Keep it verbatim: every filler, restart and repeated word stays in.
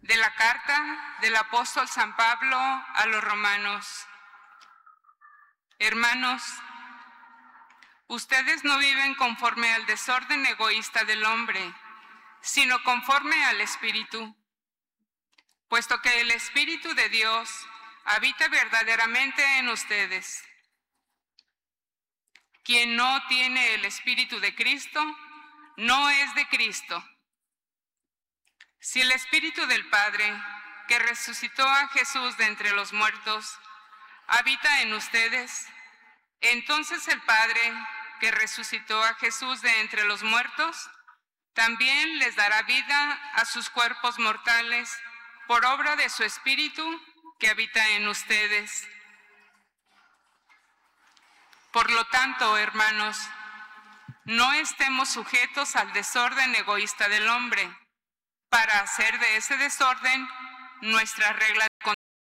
De la carta del apóstol San Pablo a los romanos. Hermanos, ustedes no viven conforme al desorden egoísta del hombre, sino conforme al Espíritu, puesto que el Espíritu de Dios habita verdaderamente en ustedes. Quien no tiene el Espíritu de Cristo, no es de Cristo. Si el Espíritu del Padre, que resucitó a Jesús de entre los muertos, habita en ustedes, entonces el Padre, que resucitó a Jesús de entre los muertos, también les dará vida a sus cuerpos mortales por obra de su Espíritu que habita en ustedes. Por lo tanto, hermanos, no estemos sujetos al desorden egoísta del hombre, para hacer de ese desorden nuestra regla